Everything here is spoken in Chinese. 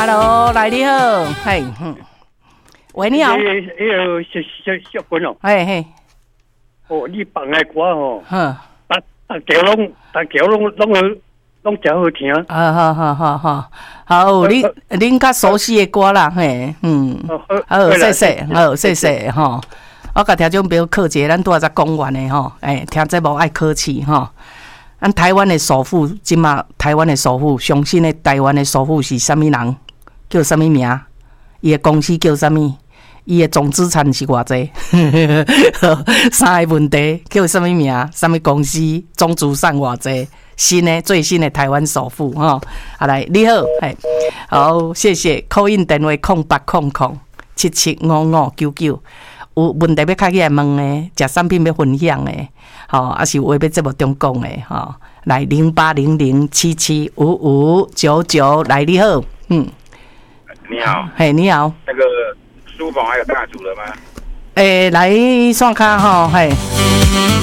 ，Hello， 来你好，嘿，喂，你好， 小君哦， 嘿， 哦，你放的歌哦，大家拢真好听。 好，恁较熟悉的歌啦，嘿，好，谢谢，吼。我甲听众朋友客气，咱拄仔才讲完的吼，听节目爱客气吼。咱台湾的首富，即马台湾的首富，上新的台湾的首富是啥物人？叫啥物名？伊的公司叫啥物？伊的总资产是偌济？三个问题，叫啥物名？啥物公司？总资产偌济？最新的台湾首富吼。来，你好，好，谢谢。call in 电话0800775599。有问题要开起来问的，食产品要分享的，还是话要节目中讲的，来0800775599，来你好， 你好， 你好， 那个书房还有大组了吗？ 来线卡